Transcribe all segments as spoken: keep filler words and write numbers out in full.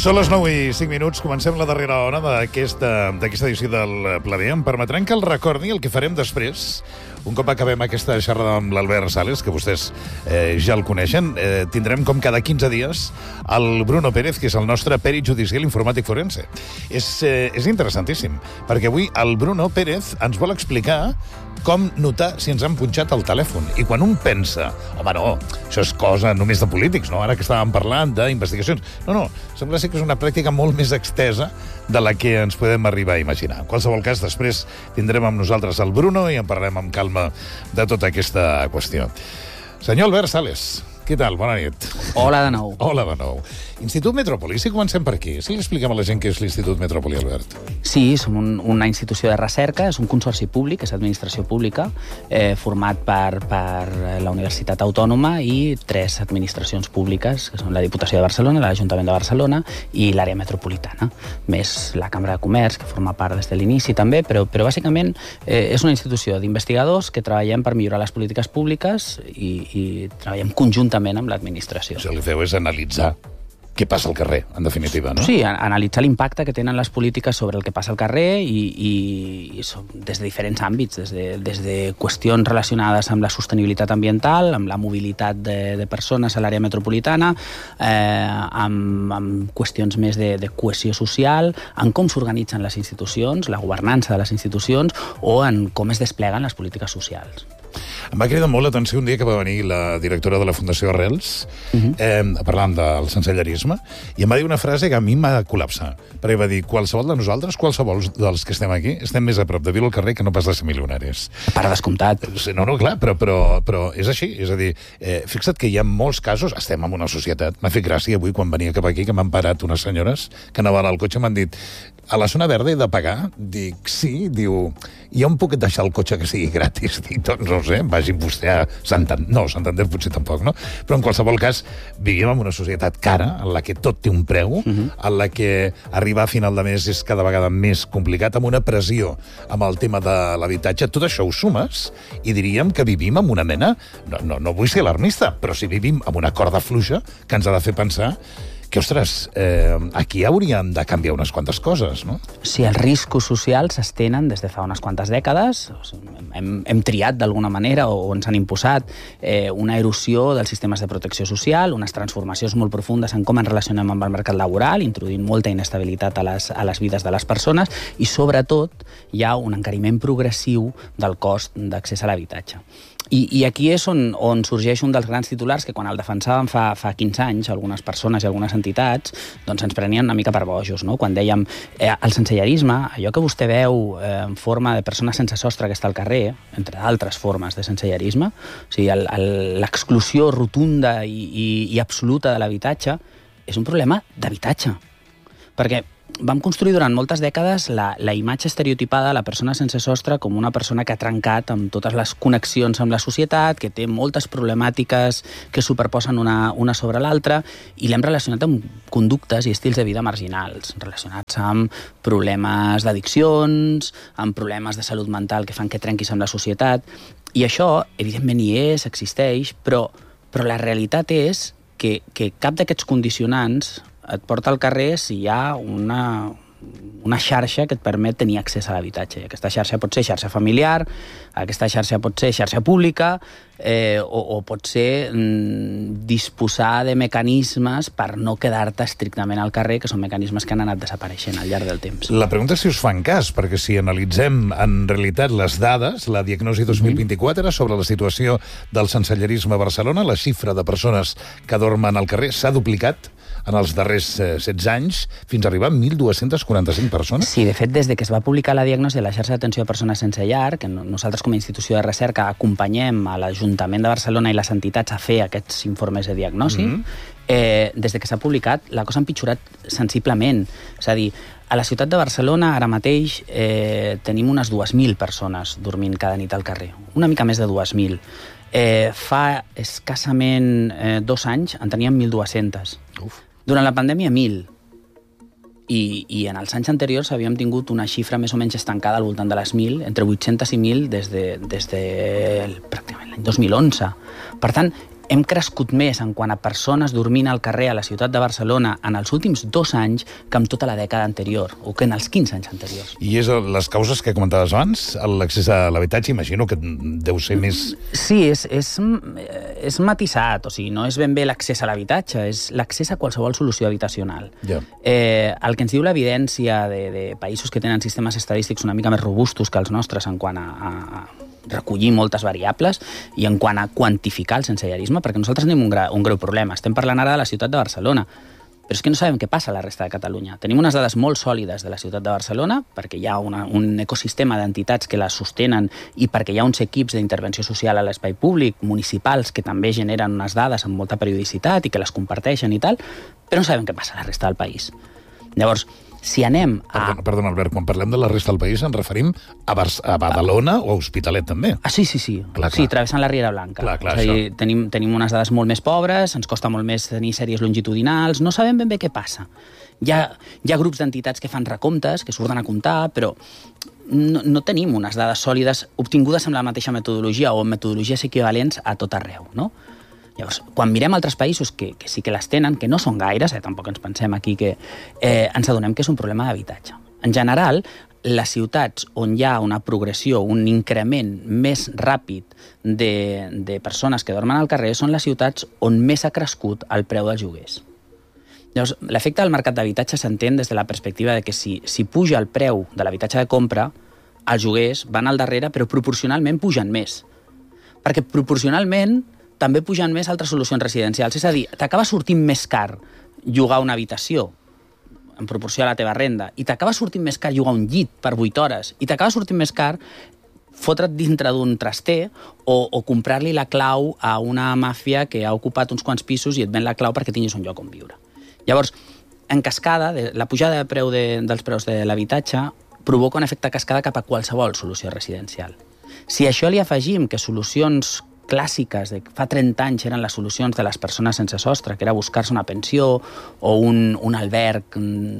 Són les nou i cinc minuts, comencem la darrera hora d'aquesta edició del Pla B. Em permetran que el recordi el que farem després. Un cop acabem aquesta xerrada amb l'Albert Sales, que vostès eh, ja el coneixen, eh, tindrem com cada quinze dies el Bruno Pérez, que és el nostre pèrit judicial informàtic forense. És, eh, és interessantíssim, perquè avui el Bruno Pérez ens vol explicar com notar si ens han punxat el telèfon. I quan un pensa, home, no, això és cosa només de polítics, no? Ara que estàvem parlant d'investigacions. No, no, sembla ser que és una pràctica molt més extesa de la que ens podem arribar a imaginar. En qualsevol cas, després tindrem amb nosaltres el Bruno i en parlarem amb calma de tota aquesta qüestió. Senyor Albert Sales, què tal? Bona nit. Hola de nou. Hola de nou. Institut Metrópoli, si comencem per aquí. Si li expliquem a la gent què és l'Institut Metrópoli, Albert? Sí, som un, una institució de recerca, és un consorci públic, és administració pública, eh, format per, per la Universitat Autònoma i tres administracions públiques, que són la Diputació de Barcelona, l'Ajuntament de Barcelona i l'àrea metropolitana, més la Cambra de Comerç, que forma part des de l'inici també, però, però bàsicament eh, és una institució d'investigadors que treballem per millorar les polítiques públiques i, i treballem conjuntament amb l'administració. O sigui, el que feu és analitzar què passa al carrer, en definitiva, no? Sí, analitzar l'impacte que tenen les polítiques sobre el que passa al carrer i, i, i des de diferents àmbits, des de, des de qüestions relacionades amb la sostenibilitat ambiental, amb la mobilitat de, de persones a l'àrea metropolitana, eh, amb, amb qüestions més de, de cohesió social, en com s'organitzen les institucions, la governança de les institucions o en com es despleguen les polítiques socials. Em va cridar molt l'atenció un dia que va venir la directora de la Fundació Arrels, uh-huh. eh, parlant del sensellerisme, i em va dir una frase que a mi m'ha col·lapsat. Perquè va dir, qualsevol de nosaltres, qualsevol dels que estem aquí, estem més a prop de viure al carrer que no pas de ser milionaris. Per descomptat. No, no, clar, però, però, però és així. És a dir, eh, fixa't que hi ha molts casos, estem en una societat, m'ha fet gràcia avui quan venia cap aquí, que m'han parat unes senyores que anaven al cotxe i m'han dit, a la zona verda he de pagar? Dic, sí, diu, i on puc deixar el cotxe que sigui gratis? Dic, doncs no sé, vagin vostè a Santander. No, Santander potser tampoc, no? Però en qualsevol cas, vivim en una societat cara, en la que tot té un preu, uh-huh. en la que arribar a final de mes és cada vegada més complicat, amb una pressió amb el tema de l'habitatge. Tot això ho sumes i diríem que vivim amb una mena, no, no, no vull ser alarmista, però si vivim amb una corda fluixa que ens ha de fer pensar que, ostres, eh, aquí hauríem de canviar unes quantes coses, no? Sí, els riscos socials s'estenen des de fa unes quantes dècades. Hem, hem triat d'alguna manera o ens han imposat eh, una erosió dels sistemes de protecció social, unes transformacions molt profundes en com ens relacionem amb el mercat laboral, introduint molta inestabilitat a les, a les vides de les persones i, sobretot, hi ha un encariment progressiu del cost d'accés a l'habitatge. I, I aquí és on, on sorgeix un dels grans titulars que quan el defensàvem fa, fa quinze anys, algunes persones i algunes entitats, doncs ens prenien una mica per bojos, no? Quan dèiem eh, el sensellerisme, allò que vostè veu eh, en forma de persona sense sostre que està al carrer, entre altres formes de sensellerisme, o sigui, l'exclusió rotunda i, i, i absoluta de l'habitatge, és un problema d'habitatge. Perquè vam construir durant moltes dècades la, la imatge estereotipada de la persona sense sostre com una persona que ha trencat amb totes les connexions amb la societat, que té moltes problemàtiques que superposen una, una sobre l'altra, i l'hem relacionat amb conductes i estils de vida marginals, relacionats amb problemes d'addiccions, amb problemes de salut mental que fan que trenquis amb la societat. I això, evidentment, hi és, existeix, però, però la realitat és que, que cap d'aquests condicionants et porta al carrer si hi ha una, una xarxa que et permet tenir accés a l'habitatge. I aquesta xarxa pot ser xarxa familiar, aquesta xarxa pot ser xarxa pública, eh, o, o pot ser mm, disposar de mecanismes per no quedar-te estrictament al carrer, que són mecanismes que han anat desapareixent al llarg del temps. La pregunta és si us fan cas, perquè si analitzem en realitat les dades, la diagnosi dos mil vint-i-quatre mm-hmm. sobre la situació del sensellerisme a Barcelona, la xifra de persones que dormen al carrer s'ha duplicat en els darrers eh, setze anys, fins a arribar a mil dues-centes quaranta-cinc persones? Sí, de fet, des de que es va publicar la diagnosi de la xarxa d'atenció a persones sense llar, que nosaltres com a institució de recerca acompanyem a l'Ajuntament de Barcelona i les entitats a fer aquests informes de diagnosi, mm-hmm. eh, des de que s'ha publicat, la cosa ha empitjorat sensiblement. És a dir, a la ciutat de Barcelona, ara mateix, eh, tenim unes dues mil persones dormint cada nit al carrer. Una mica més de dues mil. Eh, fa escassament eh, dos anys en teníem mil dues-centes. Uf. Durant la pandèmia, mil. I, i en els anys anteriors havíem tingut una xifra més o menys estancada al voltant de les mil, entre vuit-centes i mil des de, des de pràcticament l'any dos mil onze. Per tant, hem crescut més en quant a persones dormint al carrer a la ciutat de Barcelona en els últims dos anys que en tota la dècada anterior, o que en els quinze anys anteriors. I és les causes que comentaves abans? L'accés a l'habitatge, imagino que deu ser més... Sí, és, és, és matissat, o sigui, no és ben bé l'accés a l'habitatge, és l'accés a qualsevol solució habitacional. Ja. Eh, el que ens diu l'evidència de, de països que tenen sistemes estadístics una mica més robustos que els nostres en quant a, a recollir moltes variables i en quant a quantificar el sensellarisme, perquè nosaltres tenim un, gra, un greu problema. Estem parlant ara de la ciutat de Barcelona, però és que no sabem què passa a la resta de Catalunya. Tenim unes dades molt sòlides de la ciutat de Barcelona, perquè hi ha una, un ecosistema d'entitats que la sostenen i perquè hi ha uns equips d'intervenció social a l'espai públic, municipals, que també generen unes dades amb molta periodicitat i que les comparteixen i tal, però no sabem què passa a la resta del país. Llavors, si anem a... Perdona, perdona, Albert, quan parlem de la resta del país ens referim a, Bar a Badalona o a Hospitalet, també. Ah, sí, sí, sí. Clar, clar. Sí, travessant la Riera Blanca. Clar, clar, és a dir, això. tenim, tenim unes dades molt més pobres, ens costa molt més tenir sèries longitudinals, no sabem ben bé què passa. Hi ha, hi ha grups d'entitats que fan recomptes, que surten a comptar, però no, no tenim unes dades sòlides obtingudes amb la mateixa metodologia o metodologies equivalents a tot arreu, no? Llavors, quan mirem altres països que, que sí que les tenen, que no són gaires, eh, tampoc ens pensem aquí que eh, ens adonem que és un problema d'habitatge. En general, les ciutats on hi ha una progressió, un increment més ràpid de, de persones que dormen al carrer són les ciutats on més ha crescut el preu dels lloguers. Llavors, l'efecte del mercat d'habitatge s'entén des de la perspectiva de que si, si puja el preu de l'habitatge de compra, els lloguers van al darrere, però proporcionalment pugen més. Perquè proporcionalment també pugen més altres solucions residencials. És a dir, t'acaba sortint més car llogar una habitació en proporció a la teva renda i t'acaba sortint més car llogar un llit per vuit hores i t'acaba sortint més car fotre't dintre d'un traster o, o comprar-li la clau a una màfia que ha ocupat uns quants pisos i et ven la clau perquè tinguis un lloc on viure. Llavors, en cascada, la pujada de preu de, dels preus de l'habitatge provoca un efecte cascada cap a qualsevol solució residencial. Si a això li afegim que solucions clàssiques de fa trenta anys eren les solucions de les persones sense sostre, que era buscar-se una pensió o un, un alberg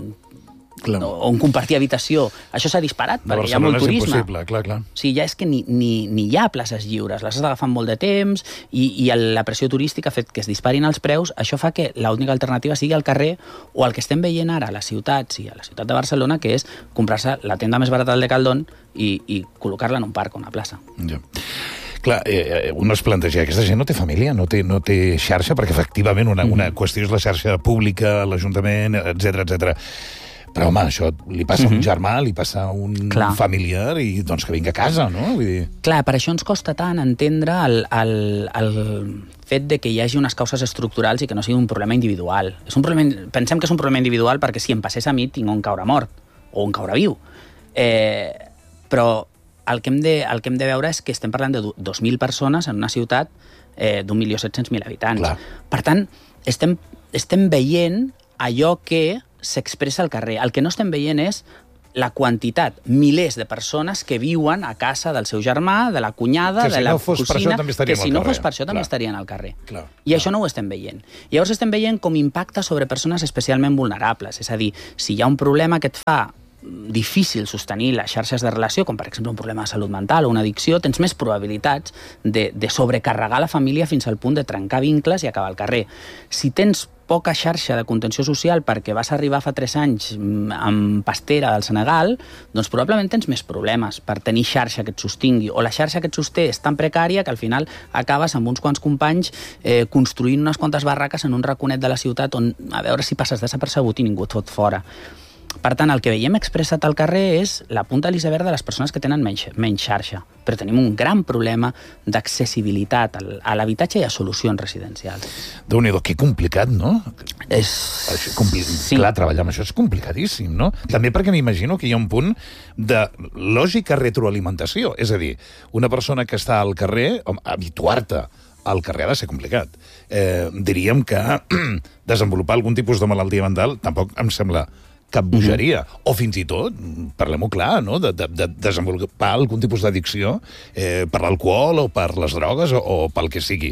clar. o un compartir habitació. Això s'ha disparat perquè hi ha molt turisme. Clar, clar. O sigui, ja és que ni, ni, ni hi ha places lliures, les has d'agafar molt de temps i, i la pressió turística ha fet que es disparin els preus. Això fa que l'única alternativa sigui al carrer o el que estem veient ara a les ciutats i a la ciutat de Barcelona, que és comprar-se la tenda més barata del Decathlon i, i col·locar-la en un parc o una plaça. Ja. Clar, eh, un es planteja, aquesta gent no té família, no té, no té xarxa, perquè efectivament una, una qüestió és la xarxa pública, l'Ajuntament, etcètera, etcètera. Però, home, això li passa a un germà, li passa a un Clar. familiar i doncs que vingui a casa, no? Vull dir... Clar, per això ens costa tant entendre el, el, el fet de que hi hagi unes causes estructurals i que no sigui un problema individual. És un problema, pensem que és un problema individual perquè si em passés a mi tinc on caure mort o on caure viu. Eh, però el que, hem de, el que hem de veure és que estem parlant de dos mil persones en una ciutat eh, d'un milió set-cents mil habitants. Clar. Per tant, estem, estem veient allò que s'expressa al carrer. El que no estem veient és la quantitat, milers de persones que viuen a casa del seu germà, de la cunyada, que si de la no fos cosina, per això, que si no carrer. fos per això també Clar. estarien al carrer. Clar, I clar. això no ho estem veient. Llavors estem veient com impacta sobre persones especialment vulnerables. És a dir, si hi ha un problema que et fa difícil sostenir les xarxes de relació, com per exemple un problema de salut mental o una addicció, tens més probabilitats de, de sobrecarregar la família fins al punt de trencar vincles i acabar al carrer. Si tens poca xarxa de contenció social perquè vas arribar fa tres anys amb pastera del Senegal, doncs probablement tens més problemes per tenir xarxa que et sostingui, o la xarxa que et sosté és tan precària que al final acabes amb uns quants companys eh, construint unes quantes barraques en un raconet de la ciutat on a veure si passes desapercebut i ningú et fot fora. Per tant, el que veiem expressat al carrer és la punta de l'iceberg de les persones que tenen menys, menys xarxa. Però tenim un gran problema d'accessibilitat a l'habitatge i a solucions residencials. Déu-n'hi-do, que complicat, no? És... Això, compli... Sí. Clar, treballar amb això és complicadíssim, no? També perquè m'imagino que hi ha un punt de lògica retroalimentació. És a dir, una persona que està al carrer, habituar-te al carrer ha de ser complicat. Eh, diríem que desenvolupar algun tipus de malaltia mental tampoc em sembla cap bogeria. Mm-hmm. O fins i tot, parlem-ho clar, no? de, de, de desenvolupar algun tipus d'addicció eh, per l'alcohol o per les drogues o, o pel que sigui.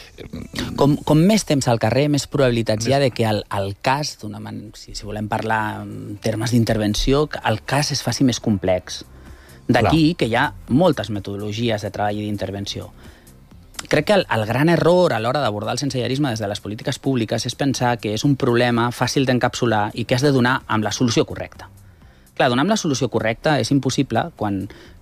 Com, com més temps al carrer, més probabilitats hi ha de que el, el cas, d'una man... si, si volem parlar en termes d'intervenció, el cas es faci més complex. D'aquí que hi ha moltes metodologies de treball i d'intervenció. crec que el, el gran error a l'hora d'abordar el sensellarisme des de les polítiques públiques és pensar que és un problema fàcil d'encapsular i que has de donar amb la solució correcta. Clar, donar amb la solució correcta és impossible quan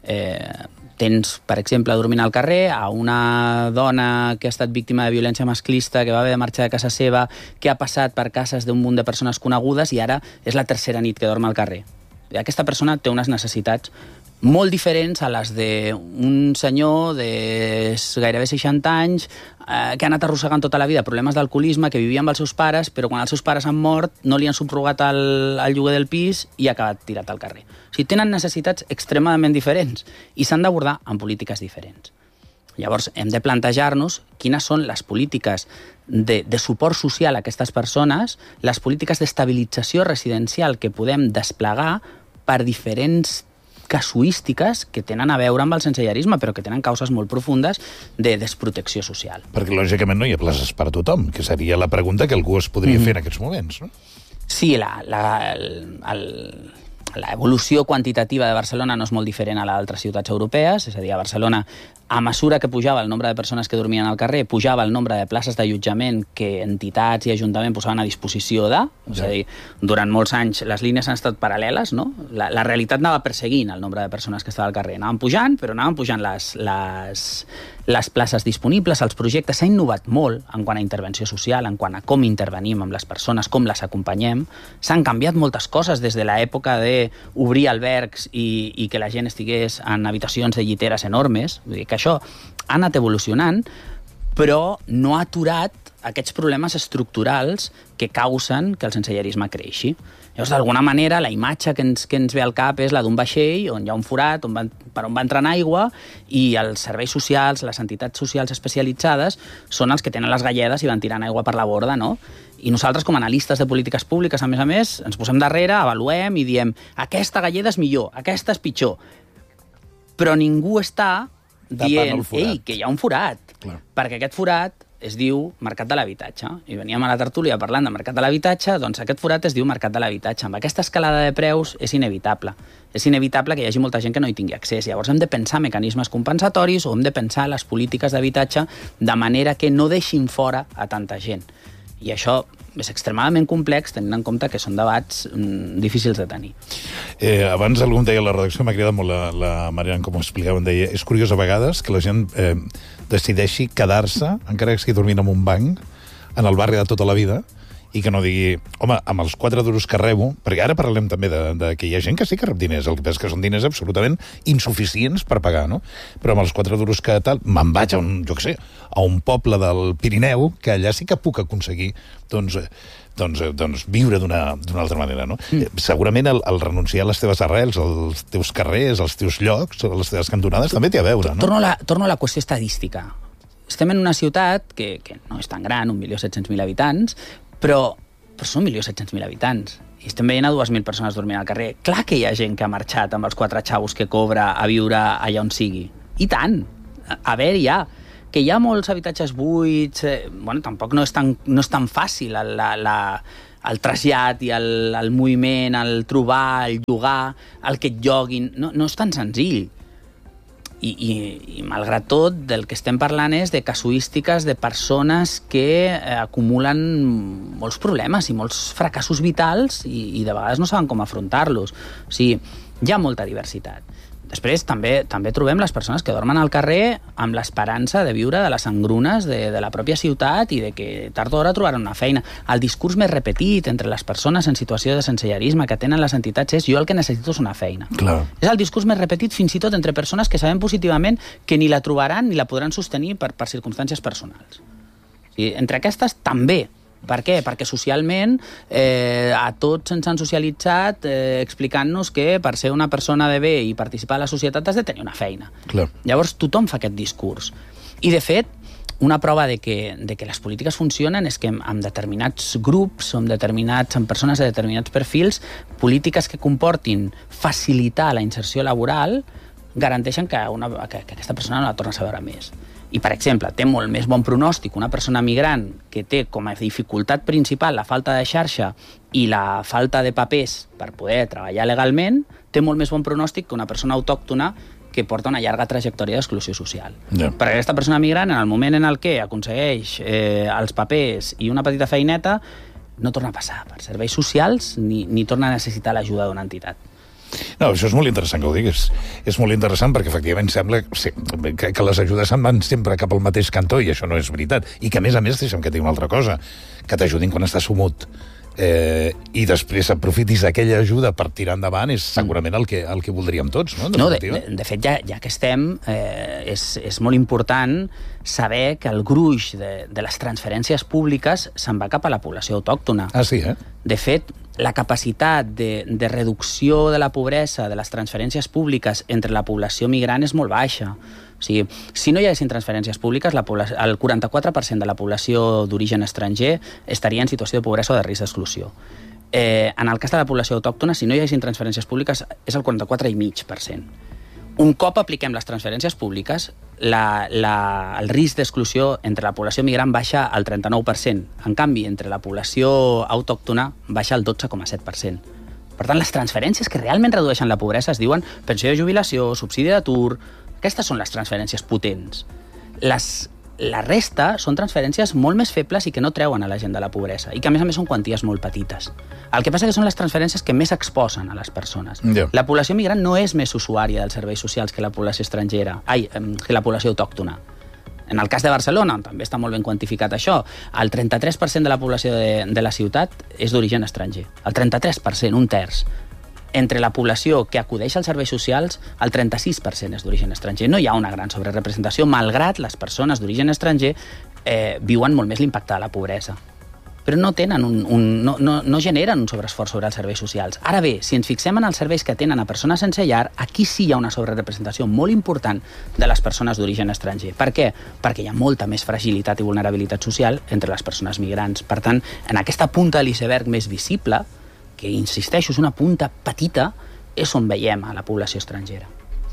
eh, tens, per exemple, dormint al carrer a una dona que ha estat víctima de violència masclista, que va haver de marxar de casa seva, que ha passat per cases d'un munt de persones conegudes i ara és la tercera nit que dorm al carrer. Aquesta persona té unes necessitats molt diferents a les d'un senyor de gairebé seixanta anys eh, que ha anat arrossegant tota la vida problemes d'alcoholisme, que vivia amb els seus pares, però quan els seus pares han mort no li han subrogat el, el lloguer del pis i ha acabat tirat al carrer. O sigui, tenen necessitats extremadament diferents i s'han d'abordar amb polítiques diferents. Llavors, hem de plantejar-nos quines són les polítiques de, de suport social a aquestes persones, les polítiques d'estabilització residencial que podem desplegar per diferents casuístiques que tenen a veure amb el sensellarisme, però que tenen causes molt profundes de desprotecció social. Perquè, lògicament, no hi ha places per a tothom, que seria la pregunta que algú es podria mm-hmm. fer en aquests moments, no? Sí, la, la, el, el, la evolució quantitativa de Barcelona no és molt diferent a l'altres ciutats europees, és a dir, a Barcelona, a mesura que pujava el nombre de persones que dormien al carrer, pujava el nombre de places d'allotjament que entitats i ajuntament posaven a disposició de, és a dir, durant molts anys les línies han estat paral·leles, no? La, la realitat anava perseguint el nombre de persones que estava al carrer. Anaven pujant, però anaven pujant les, les, les places disponibles, els projectes. S'ha innovat molt en quant a intervenció social, en quant a com intervenim amb les persones, com les acompanyem. S'han canviat moltes coses des de l'època d'obrir albergs i, i que la gent estigués en habitacions de lliteres enormes. Vull dir que això ha anat evolucionant, però no ha aturat aquests problemes estructurals que causen que el sensellarisme creixi. Llavors, d'alguna manera, la imatge que ens, que ens ve al cap és la d'un vaixell on hi ha un forat on va, per on va entrant aigua i els serveis socials, les entitats socials especialitzades són els que tenen les galledes i van tirant aigua per la borda, no? I nosaltres, com a analistes de polítiques públiques, a més a més, ens posem darrere, avaluem i diem aquesta galleda és millor, aquesta és pitjor. Però ningú està dient, ei, que hi ha un forat, clar, perquè aquest forat es diu mercat de l'habitatge. I veníem a la tertúlia parlant de mercat de l'habitatge, doncs aquest forat es diu mercat de l'habitatge. Amb aquesta escalada de preus és inevitable. És inevitable que hi hagi molta gent que no hi tingui accés. Llavors hem de pensar mecanismes compensatoris o hem de pensar les polítiques d'habitatge de manera que no deixin fora a tanta gent. I això és extremadament complex, tenint en compte que són debats mm, difícils de tenir. Eh, abans algú em deia a la redacció, m'ha cridat molt la, la manera en com ho explicava, em deia, és curiós a vegades que la gent eh, decideixi quedar-se, encara que estigui dormint en un banc, en el barri de tota la vida, i que no digui, home, amb els quatre duros que rebo, perquè ara parlem també de, de que hi ha gent que sí que rep diners, el que és que són diners absolutament insuficients per pagar, no? Però amb els quatre duros que tal, me'n vaig a un, jo què sé, a un poble del Pirineu, que allà sí que puc aconseguir, doncs, doncs, doncs viure d'una altra manera, no? Mm. Segurament el, el renunciar a les teves arrels, als teus carrers, als teus llocs, a les teves cantonades, també té a veure, no? Torno a la, torno a la qüestió estadística. Estem en una ciutat que, que no és tan gran, un milió set-cents mil habitants, però, però són un milió set-cents mil habitants. I estem veient a dues mil persones dormint al carrer. Clar que hi ha gent que ha marxat amb els quatre xavos que cobra a viure allà on sigui. I tant. A, a veure, hi ha. Que hi ha molts habitatges buits, eh, bueno, tampoc no és tan, no és tan fàcil el, la, la, el trasllat i el, el moviment, el trobar, el llogar, el que et lloguin, no, no és tan senzill. I, i, i malgrat tot, del que estem parlant és de casuístiques de persones que eh, acumulen molts problemes i molts fracassos vitals i, i de vegades no saben com afrontar-los. O sigui, hi ha molta diversitat. Després també també trobem les persones que dormen al carrer amb l'esperança de viure de les engrunes de, de la pròpia ciutat i de que tard o d'hora trobaran una feina. El discurs més repetit entre les persones en situació de sensellarisme que tenen les entitats és jo el que necessito és una feina. Clar. És el discurs més repetit fins i tot entre persones que sabem positivament que ni la trobaran ni la podran sostenir per, per circumstàncies personals. O sigui, entre aquestes també. Per què? Perquè socialment eh, a tots ens han socialitzat eh, explicant-nos que per ser una persona de bé i participar a la societat has de tenir una feina. Clar. Llavors tothom fa aquest discurs. I de fet, una prova de que, de que les polítiques funcionen és que amb determinats grups, amb, determinats, amb persones de determinats perfils, polítiques que comportin facilitar la inserció laboral garanteixen que, una, que, que aquesta persona no la torna a veure més. I, per exemple, té molt més bon pronòstic una persona migrant que té com a dificultat principal la falta de xarxa i la falta de papers per poder treballar legalment, té molt més bon pronòstic que una persona autòctona que porta una llarga trajectòria d'exclusió social. Ja. Perquè aquesta persona migrant, en el moment en el que aconsegueix eh, els papers i una petita feineta, no torna a passar per serveis socials ni, ni torna a necessitar l'ajuda d'una entitat. No, això és molt interessant que ho diguis. És molt interessant perquè, efectivament, sembla que, que les ajudes se'n van sempre cap al mateix cantó, i això no és veritat. I que, a més a més, deixa'm que et digui una altra cosa, que t'ajudin quan estàs sumut. Eh, i després aprofitis aquella ajuda per tirar endavant és segurament el que, el que voldríem tots, no? No, de, de, de fet, ja, ja que estem, eh, és, és molt important saber que el gruix de, de les transferències públiques se'n va cap a la població autòctona. Ah, sí, eh? De fet, la capacitat de, de reducció de la pobresa de les transferències públiques entre la població migrant és molt baixa. O sigui, si no hi haguessin transferències públiques, la població, el quaranta-quatre per cent de la població d'origen estranger estaria en situació de pobresa o de risc d'exclusió. Eh, en el cas de la població autòctona, si no hi haguessin transferències públiques, és el quaranta-quatre coma cinc per cent. Un cop apliquem les transferències públiques, la, la, el risc d'exclusió entre la població migrant baixa al trenta-nou per cent. En canvi, entre la població autòctona baixa al dotze coma set per cent. Per tant, les transferències que realment redueixen la pobresa es diuen pensió de jubilació, subsidi d'atur. Aquestes són les transferències potents. Les, la resta són transferències molt més febles i que no treuen a la gent de la pobresa i que, a més a més, són quanties molt petites. El que passa que són les transferències que més exposen a les persones. Yeah. La població migrant no és més usuària dels serveis socials que la població estrangera, ai, que la població autòctona. En el cas de Barcelona, on també està molt ben quantificat això, el trenta-tres per cent de la població de, de la ciutat és d'origen estranger. El trenta-tres per cent, un terç. Entre la població que acudeix als serveis socials, el trenta-sis per cent és d'origen estranger. No hi ha una gran sobrerepresentació, malgrat les persones d'origen estranger eh, viuen molt més l'impacte de la pobresa. Però no tenen un, un, no, no, no generen un sobreesforç sobre els serveis socials. Ara bé, si ens fixem en els serveis que tenen a persones sense llar, aquí sí hi ha una sobrerepresentació molt important de les persones d'origen estranger. Per què? Perquè hi ha molta més fragilitat i vulnerabilitat social entre les persones migrants. Per tant, en aquesta punta de l'iceberg més visible, que, insisteixo, és una punta petita, és on veiem a la població estrangera.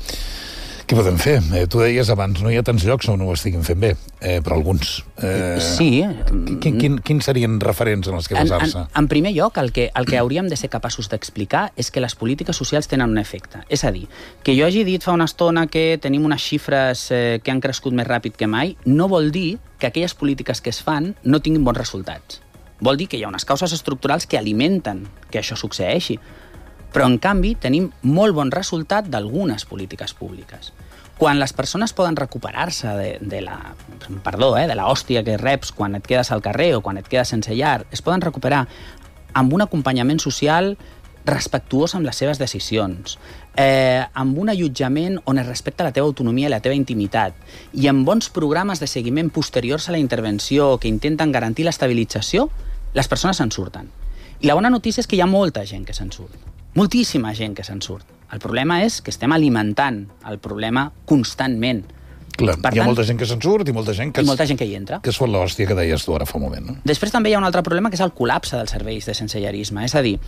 Què podem fer? Eh, tu deies abans, no hi ha tants llocs on ho estiguin fent bé, eh, però alguns. Eh, sí. Quin, quin, quins serien referents en els que basar-se? En, en, en primer lloc, el que, el que hauríem de ser capaços d'explicar és que les polítiques socials tenen un efecte. És a dir, que jo hagi dit fa una estona que tenim unes xifres eh, que han crescut més ràpid que mai, no vol dir que aquelles polítiques que es fan no tinguin bons resultats. Vol dir que hi ha unes causes estructurals que alimenten que això succeeixi. Però, en canvi, tenim molt bon resultat d'algunes polítiques públiques. Quan les persones poden recuperar-se de, de la, perdó, eh, de la hòstia que reps quan et quedes al carrer o quan et quedes sense llar, es poden recuperar amb un acompanyament social respectuós amb les seves decisions, eh, amb un allotjament on es respecta la teva autonomia i la teva intimitat, i amb bons programes de seguiment posteriors a la intervenció que intenten garantir l'estabilització, les persones se'n surten. I la bona notícia és que hi ha molta gent que se'n surt. Moltíssima gent que se'n surt. El problema és que estem alimentant el problema constantment. Clar, per hi ha tant, molta gent que se'n surt i molta gent que, i molta gent que hi entra. Que es fot l'hòstia que deies tu ara fa un moment. No? Després també hi ha un altre problema, que és el col·lapse dels serveis de sensellarisme. És a dir,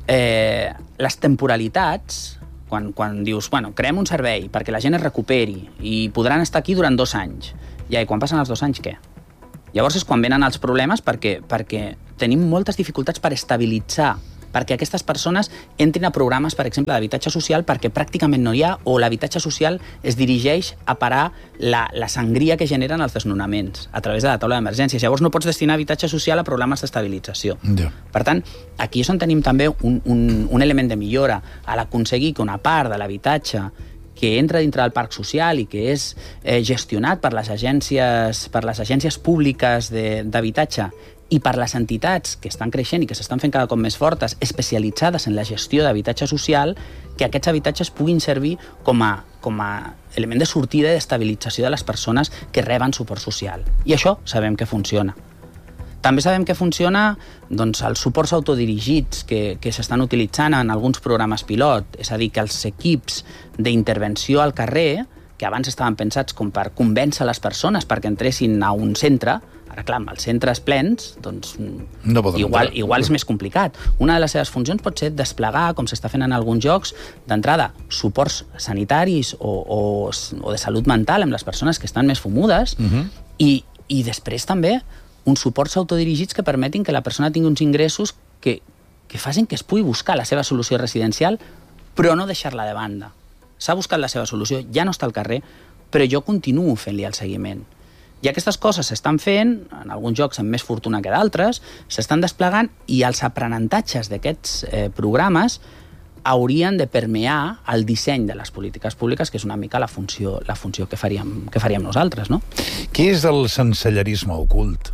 eh, les temporalitats, quan, quan dius, bueno, creem un servei perquè la gent es recuperi i podran estar aquí durant dos anys. Ja, i quan passen els dos anys, què? Llavors és quan venen els problemes perquè, perquè tenim moltes dificultats per estabilitzar, perquè aquestes persones entrin a programes, per exemple, d'habitatge social, perquè pràcticament no hi ha, o l'habitatge social es dirigeix a parar la, la sangria que generen els desnonaments a través de la taula d'emergències. Llavors no pots destinar habitatge social a programes d'estabilització. Yeah. Per tant, aquí és on tenim també un, un, un element de millora a l'aconseguir que una part de l'habitatge que entra dintre del parc social i que és eh, gestionat per les agències, per les agències públiques d'habitatge i per les entitats que estan creixent i que s'estan fent cada cop més fortes, especialitzades en la gestió d'habitatge social, que aquests habitatges puguin servir com a, com a element de sortida i d'estabilització de les persones que reben suport social. I això sabem que funciona. També sabem que funciona doncs, els suports autodirigits que, que s'estan utilitzant en alguns programes pilot, és a dir, que els equips d'intervenció al carrer, que abans estaven pensats com per convèncer les persones perquè entressin a un centre, ara clar, amb els centres plens, doncs no igual, igual és més complicat. Una de les seves funcions pot ser desplegar, com s'està fent en alguns llocs, d'entrada, suports sanitaris o, o, o de salut mental amb les persones que estan més fumudes, uh-huh. i, i després també uns suports autodirigits que permetin que la persona tingui uns ingressos que, que facin que es pugui buscar la seva solució residencial, però no deixar-la de banda. s'ha buscat la seva solució, ja no està al carrer, però jo continuo fent-li el seguiment. I aquestes coses s'estan fent, en alguns jocs amb més fortuna que d'altres, s'estan desplegant i els aprenentatges d'aquests eh, programes haurien de permear el disseny de les polítiques públiques, que és una mica la funció, la funció que faríem, que faríem nosaltres, no? Què és el sensellerisme ocult?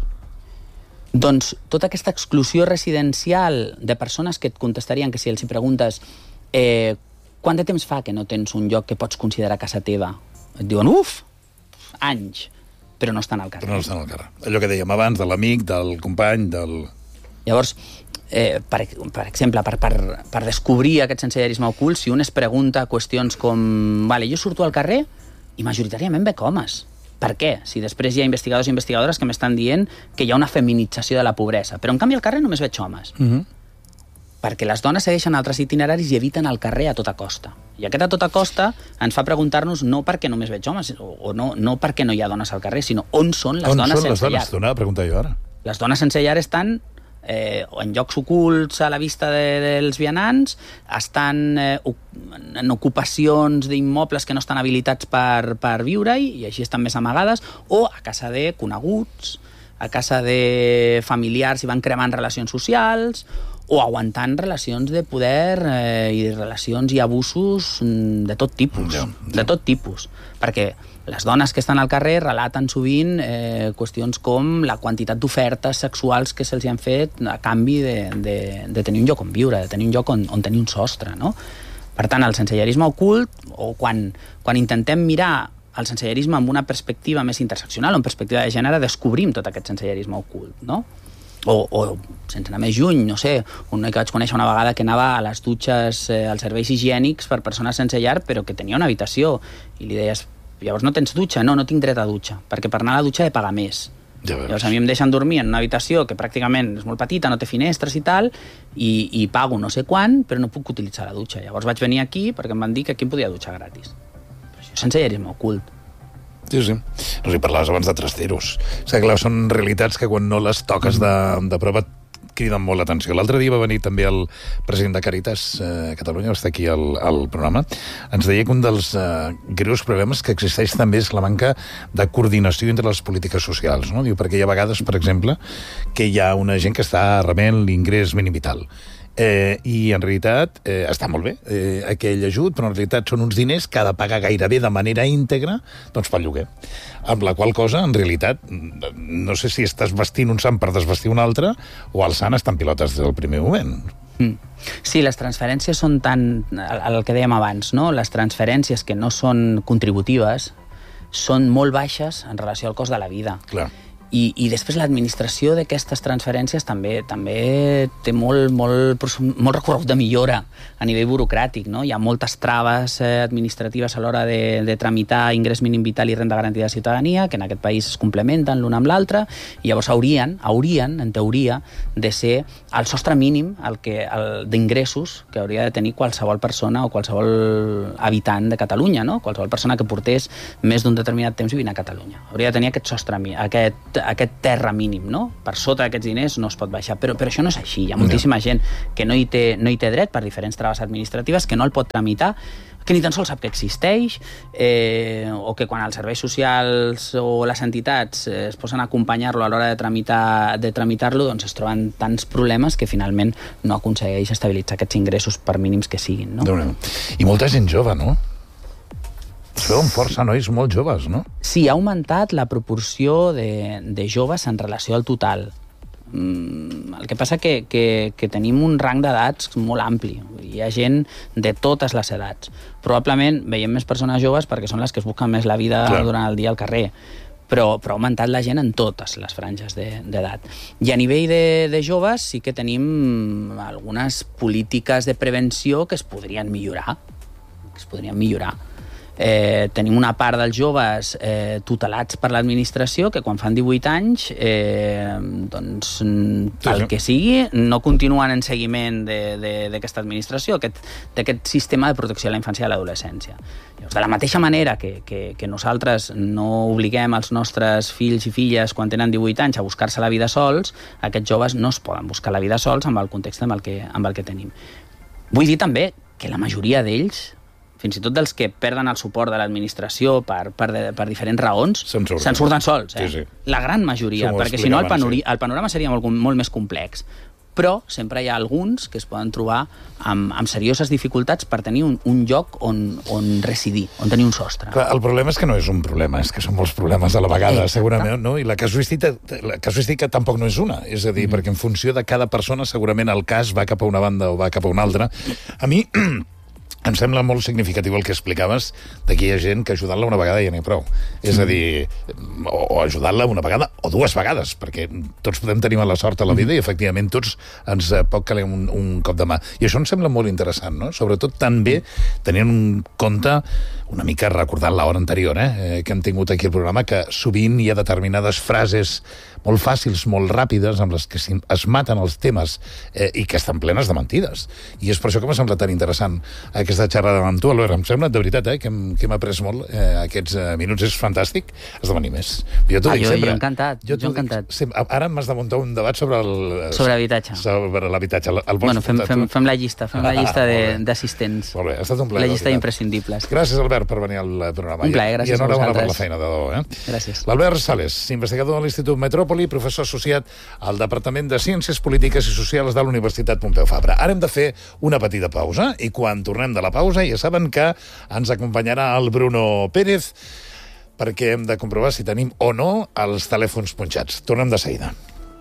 Doncs tota aquesta exclusió residencial de persones que et contestarien que si els hi preguntes eh, quant de temps fa que no tens un lloc que pots considerar casa teva? Et diuen, uf, anys, però no estan al carrer. Però no estan al carrer. Allò que dèiem abans, de l'amic, del company, del... Llavors, eh, per, per exemple, per, per, per descobrir aquest sensellerisme ocult, si un es pregunta qüestions com vale, jo surto al carrer i majoritàriament veig homes. Per què? Si després hi ha investigadors i investigadores que m'estan dient que hi ha una feminització de la pobresa, però en canvi al carrer només veig homes. Uh-huh. Perquè les dones segueixen altres itineraris i eviten el carrer a tota costa. I aquest a tota costa ens fa preguntar-nos no perquè només veig homes, o, o no, no perquè no hi ha dones al carrer, sinó on són les on dones són sense les dones? llar. T'ho anava a preguntar jo ara. Les dones sense llar estan eh, en llocs ocults a la vista de, dels vianants, estan eh, en ocupacions d'immobles que no estan habilitats per, per viure-hi, i així estan més amagades, o a casa de coneguts, a casa de familiars i van cremant relacions socials, o aguantant relacions de poder eh, i relacions i abusos de tot tipus, ja, ja. de tot tipus, perquè les dones que estan al carrer relaten sovint eh, qüestions com la quantitat d'ofertes sexuals que se'ls han fet a canvi de, de, de tenir un lloc on viure, de tenir un lloc on, on tenir un sostre, no? Per tant, el sensellerisme ocult, o quan, quan intentem mirar el sensellerisme amb una perspectiva més interseccional, o en perspectiva de gènere, descobrim tot aquest sensellerisme ocult, no? O, o sense anar més lluny, no sé, un noi que vaig conèixer una vegada que anava a les dutxes, eh, als serveis higiènics per persones sense llar, però que tenia una habitació, i li deies, llavors no tens dutxa? No, no tinc dret a dutxa, perquè per anar a la dutxa he de pagar més. Ja llavors a mi em deixen dormir en una habitació que pràcticament és molt petita, no té finestres i tal, i, i pago no sé quan, però no puc utilitzar la dutxa. Llavors vaig venir aquí perquè em van dir que aquí em podia dutxar gratis. Però això és sensellerisme ocult. Sí, sí. No sé, parlaves abans de trasteros. O sigui, clar, són realitats que quan no les toques de, de prova criden molt l'atenció. L'altre dia va venir també el president de Càritas eh, Catalunya, va estar aquí al, al programa, ens deia que un dels eh, greus problemes que existeix també és la manca de coordinació entre les polítiques socials, no? Diu, perquè hi ha vegades, per exemple, que hi ha una gent que està rebent l'ingrés mínim vital. Eh, i en realitat eh, està molt bé eh, aquell ajut, però en realitat són uns diners que ha de pagar gairebé de manera íntegra doncs pel lloguer, amb la qual cosa en realitat no sé si estàs vestint un sant per desvestir un altre o el sant està en pilotes des del primer moment. Mm. Sí, les transferències són tan... el, el que dèiem abans, no? Les transferències que no són contributives són molt baixes en relació al cost de la vida. Clar. I, i després l'administració d'aquestes transferències també també té molt, molt, molt recorregut de millora a nivell burocràtic, no? Hi ha moltes traves eh, administratives a l'hora de, de tramitar ingrés mínim vital i renda garantida de ciutadania, que en aquest país es complementen l'un amb l'altre, i llavors haurien, haurien, en teoria, de ser el sostre mínim el que, el, d'ingressos que hauria de tenir qualsevol persona o qualsevol habitant de Catalunya, no? Qualsevol persona que portés més d'un determinat temps vivint a Catalunya. Hauria de tenir aquest sostre, aquest aquest terra mínim, no? Per sota d'aquests diners no es pot baixar, però, però això no és així. Hi ha moltíssima gent que no hi té, no hi té dret per diferents traves administratives, que no el pot tramitar, que ni tan sols sap que existeix, eh, o que quan els serveis socials o les entitats eh, es posen a acompanyar-lo a l'hora de tramitar de tramitar-lo, doncs es troben tants problemes que finalment no aconsegueix estabilitzar aquests ingressos per mínims que siguin, no? I molta gent jove, no? Són força nois molt joves, no? Sí, ha augmentat la proporció de, de joves en relació al total. Mm, el que passa que, que, que tenim un rang d'edats molt ampli. Hi ha gent de totes les edats. Probablement veiem més persones joves perquè són les que es busquen més la vida Clar. Durant el dia al carrer. Però, però ha augmentat la gent en totes les franges d'edat. I a nivell de, de joves sí que tenim algunes polítiques de prevenció que es podrien millorar. Que es podrien millorar. Eh, tenim una part dels joves eh, tutelats per l'administració que quan fan divuit anys eh, doncs pel que sigui no continuen en seguiment d'aquesta administració, d'aquest sistema de protecció de la infància i de l'adolescència. De la mateixa manera que, que, que nosaltres no obliguem els nostres fills i filles quan tenen divuit anys a buscar-se la vida sols, aquests joves no es poden buscar la vida sols amb el context amb el que, amb el que tenim. Vull dir també que la majoria d'ells fins i tot dels que perden el suport de l'administració per, per, de, per diferents raons, se'n surten. se surten sols. Eh? Sí, sí. La gran majoria, perquè si no el, panori, el panorama seria molt, molt més complex. Però sempre hi ha alguns que es poden trobar amb, amb serioses dificultats per tenir un, un lloc on, on residir, on tenir un sostre. Clar, el problema és que no és un problema, és que són molts problemes a la vegada, Exacte. segurament, no? I la casuística, la casuística tampoc no és una, és a dir, mm. perquè en funció de cada persona segurament el cas va cap a una banda o va cap a una altra. A mi em sembla molt significatiu el que explicaves de que hi ha gent que ajudant-la una vegada ja n'hi ha prou. És a dir, o, o ajudant-la una vegada o dues vegades, perquè tots podem tenir mala sort a la vida i efectivament tots ens pot caler un, un cop de mà. I això em sembla molt interessant, no? Sobretot també tenint en compte una mica recordant l'hora anterior, eh, que hem tingut aquí al programa, que sovint hi ha determinades frases molt fàcils, molt ràpides, amb les que es maten els temes eh, i que estan plenes de mentides. I és per això que m'ha semblat tan interessant aquesta xerrada amb tu, Albert. Em sembla, de veritat, eh, que hem après molt eh, aquests eh, minuts. És fantàstic. Has de venir més. Jo t'ho ah, dic jo, sempre. Jo encantat. Jo, jo encantat. Dic, sempre. Ara m'has de muntar un debat sobre el... Sobre habitatge. Sobre l'habitatge. El, el bueno, fem, fem, fem la llista, fem la llista d'assistents. Molt bé, ha estat un plaer. La llista d'imprescindibles. Gràcies, Albert, per venir al programa. Un plaer, gràcies I enhorabona a per la feina, de debò. Eh? Gràcies. L'Albert Sales, investigador de l'Institut Metròpoli, professor associat al Departament de Ciències Polítiques i Socials de la Universitat Pompeu Fabra. Ara hem de fer una petita pausa i quan tornem de la pausa ja saben que ens acompanyarà el Bruno Pérez perquè hem de comprovar si tenim o no els telèfons punxats. Tornem de seguida.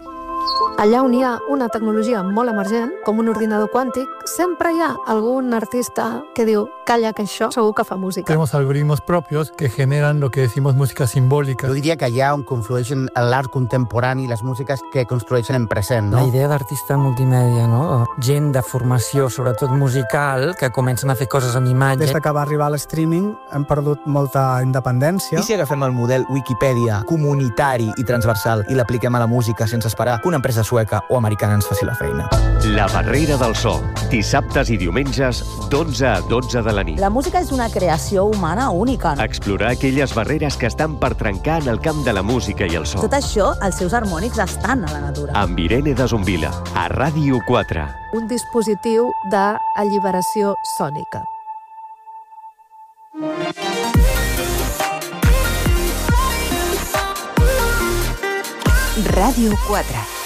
Allà on hi ha una tecnologia molt emergent, com un ordinador quàntic, sempre hi ha algún artista que diu, calla, que això segur que fa música. Tenemos algoritmos propios que generan lo que decimos música simbólica. Jo diria que allà on conflueixen l'art contemporani i les músiques que construeixen en present, no? La idea d'artista multimèdia, no? Gent de formació, sobretot musical, que comencen a fer coses amb imatge. Des que va arribar l'streaming hem perdut molta independència. I si agafem el model Wikipedia comunitari i transversal i l'apliquem a la música sense esperar que una empresa sueca o americana ens faci la feina? La Barrera del So, dissabtes i diumenges, d'onze a dotze de la nit. La música és una creació humana única. No? Explorar aquelles barreres que estan per trencar en el camp de la música i el so. Tot això, els seus harmònics estan a la natura. Amb Irene de Zumbila, a Ràdio quatre. Un dispositiu d'alliberació sònica. Ràdio quatre.